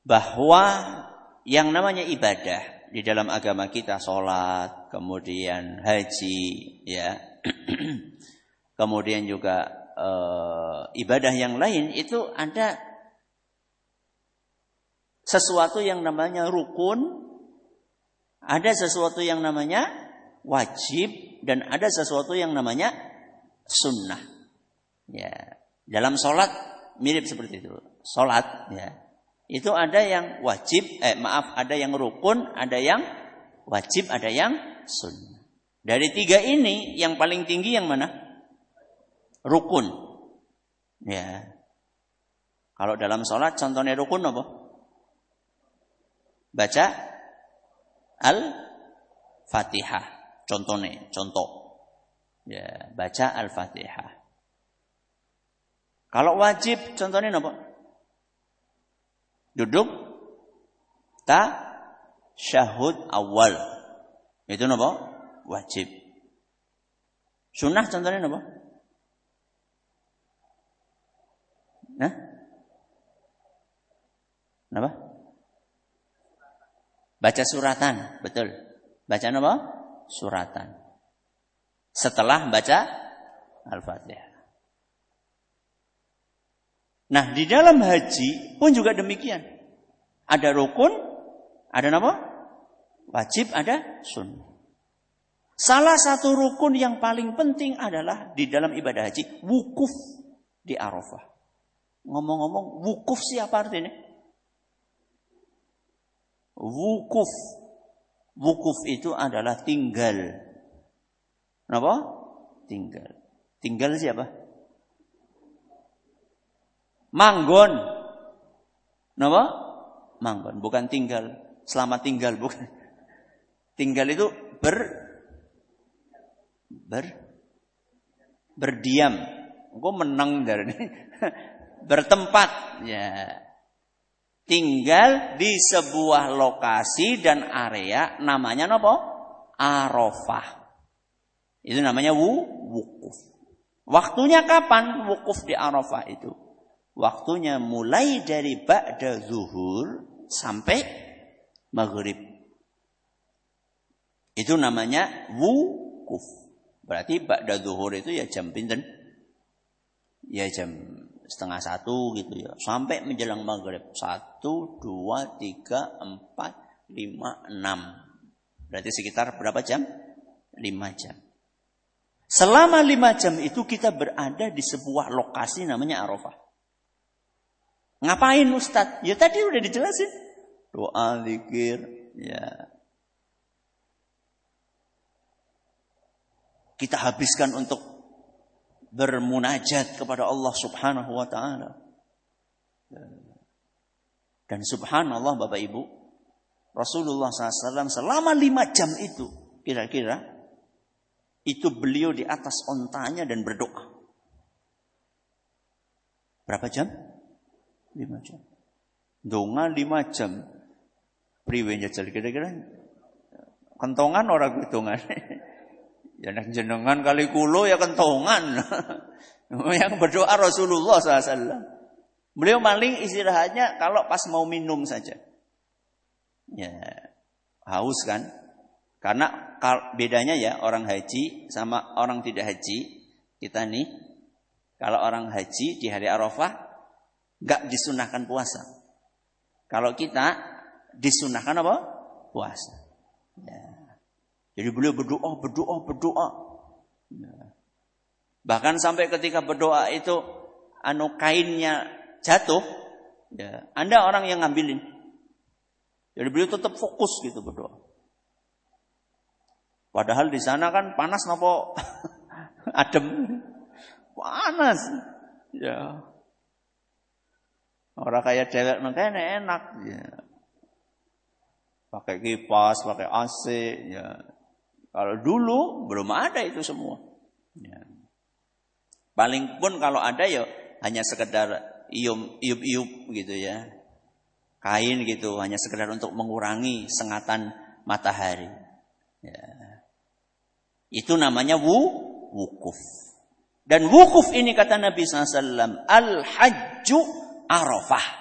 bahwa yang namanya ibadah di dalam agama kita, sholat, kemudian haji, ya, kemudian juga ibadah yang lain itu ada sesuatu yang namanya rukun, ada sesuatu yang namanya wajib, dan ada sesuatu yang namanya sunnah. Ya, dalam sholat mirip seperti itu. Sholat, ya, itu ada yang wajib, ada yang rukun, ada yang wajib, ada yang sunnah. Dari tiga ini yang paling tinggi yang mana? Rukun. Ya. Kalau dalam sholat contohnya rukun apa? Baca Al-Fatihah. Contoh. Ya, baca Al-Fatihah. Kalau wajib contohnya apa? Duduk tasyahud awal. Itu apa? Wajib. Sunnah contohnya apa? Nah? Apa? Baca suratan, betul. Baca apa? Suratan. Setelah baca Al-Fatihah. Nah, di dalam haji pun juga demikian. Ada rukun, ada apa? Wajib, ada sunnah. Salah satu rukun yang paling penting adalah di dalam ibadah haji, wukuf di Arafah. Ngomong-ngomong, wukuf siapa artinya? Wukuf. Wukuf itu adalah tinggal. Apa? Tinggal. Tinggal siapa? Manggon. Napa? Manggon, bukan tinggal. Selamat tinggal, bukan. Tinggal itu berdiam. Engko menang dari bertempat, ya. Tinggal di sebuah lokasi dan area namanya napa? Arafah. Itu namanya wukuf. Waktunya kapan wukuf di Arafah itu? Waktunya mulai dari ba'da zuhur sampai maghrib. Itu namanya wukuf. Berarti ba'da zuhur itu ya jam pinten? Ya jam 12:30 gitu ya. Sampai menjelang maghrib. 1, 2, 3, 4, 5, 6. Berarti sekitar berapa jam? 5 jam. Selama 5 jam itu kita berada di sebuah lokasi namanya Arafah. Ngapain Ustadz? Ya tadi udah dijelasin. Doa, zikir, ya. Kita habiskan untuk bermunajat kepada Allah Subhanahu wa ta'ala. Dan subhanallah Bapak Ibu, Rasulullah SAW selama 5 jam itu, kira-kira, itu beliau di atas ontanya dan berdoa. Berapa jam? 5 jam. Donga 5 jam. Priwe njajal kira-kira kentongan ora kentongan. Ya nek jenengan kali kulo ya kentongan. Yang berdoa Rasulullah SAW. Beliau paling istirahatnya kalau pas mau minum saja. Ya, haus kan? Karena bedanya ya orang haji sama orang tidak haji. Kita nih, kalau orang haji di hari Arafah enggak disunahkan puasa. Kalau kita disunahkan apa? Puasa. Ya. Jadi beliau berdoa. Ya. Bahkan sampai ketika berdoa itu kainnya jatuh, ya, Anda orang yang ngambilin. Jadi beliau tetap fokus gitu berdoa. Padahal di sana kan panas nopo adem. Panas. Ya. Orang kayak dewek makanya enak ya. Pakai kipas, pakai AC ya. Kalau dulu belum ada itu semua. Ya. Paling pun kalau ada ya hanya sekedar iup-iup gitu ya. Kain gitu, hanya sekedar untuk mengurangi sengatan matahari. Ya. Itu namanya wukuf. Dan wukuf ini kata Nabi SAW, al-hajju Arafah.